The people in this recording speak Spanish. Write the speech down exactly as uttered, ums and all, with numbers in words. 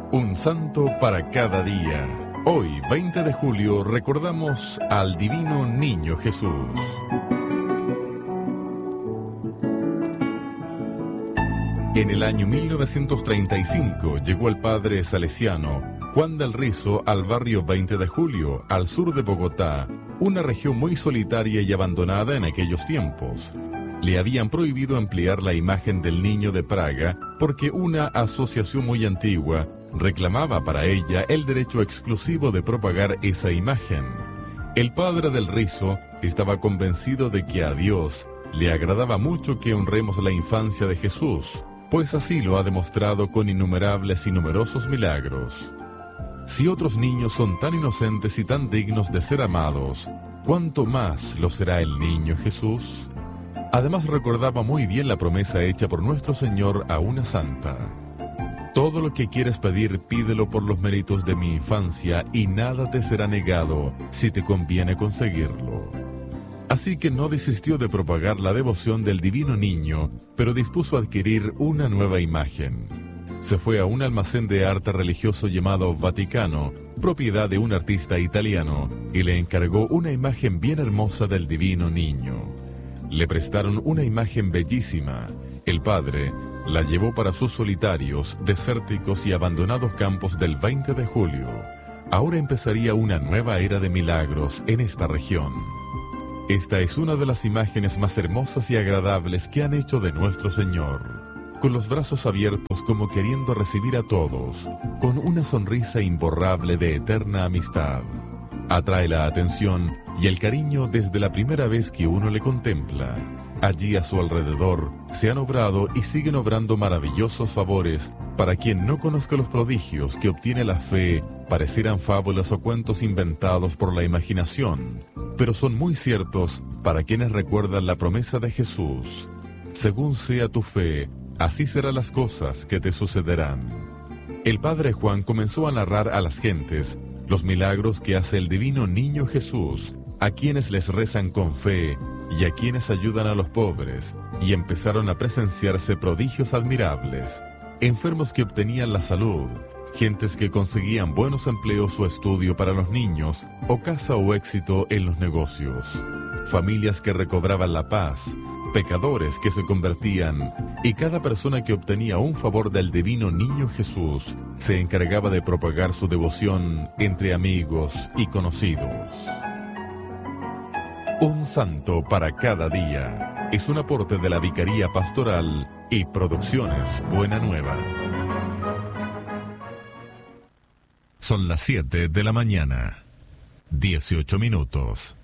Un santo para cada día. Hoy, veinte de julio, recordamos al Divino Niño Jesús. En el año mil novecientos treinta y cinco llegó el padre salesiano Juan del Rizo al barrio veinte de julio, al sur de Bogotá, una región muy solitaria y abandonada en aquellos tiempos. Le habían prohibido emplear la imagen del niño de Praga porque una asociación muy antigua reclamaba para ella el derecho exclusivo de propagar esa imagen. El padre del Rizo estaba convencido de que a Dios le agradaba mucho que honremos la infancia de Jesús, pues así lo ha demostrado con innumerables y numerosos milagros. Si otros niños son tan inocentes y tan dignos de ser amados, ¿cuánto más lo será el niño Jesús? Además recordaba muy bien la promesa hecha por nuestro Señor a una santa. Todo lo que quieres pedir, pídelo por los méritos de mi infancia y nada te será negado si te conviene conseguirlo. Así que no desistió de propagar la devoción del divino niño, pero dispuso adquirir una nueva imagen. Se fue a un almacén de arte religioso llamado Vaticano, propiedad de un artista italiano, y le encargó una imagen bien hermosa del divino niño. Le prestaron una imagen bellísima. El padre la llevó para sus solitarios, desérticos y abandonados campos del veinte de julio. Ahora empezaría una nueva era de milagros en esta región. Esta es una de las imágenes más hermosas y agradables que han hecho de nuestro Señor, con los brazos abiertos como queriendo recibir a todos, con una sonrisa imborrable de eterna amistad. Atrae la atención y el cariño desde la primera vez que uno le contempla. Allí a su alrededor se han obrado y siguen obrando maravillosos favores. Para quien no conozca los prodigios que obtiene la fe, parecieran fábulas o cuentos inventados por la imaginación, pero son muy ciertos para quienes recuerdan la promesa de Jesús. Según sea tu fe, así serán las cosas que te sucederán. El padre Juan comenzó a narrar a las gentes los milagros que hace el divino niño Jesús, a quienes les rezan con fe y a quienes ayudan a los pobres, y empezaron a presenciarse prodigios admirables, enfermos que obtenían la salud, gentes que conseguían buenos empleos o estudio para los niños, o casa o éxito en los negocios, familias que recobraban la paz, pecadores que se convertían, y cada persona que obtenía un favor del divino niño Jesús se encargaba de propagar su devoción entre amigos y conocidos. Un santo para cada día es un aporte de la Vicaría Pastoral y Producciones Buena Nueva. Son las siete de la mañana, dieciocho minutos.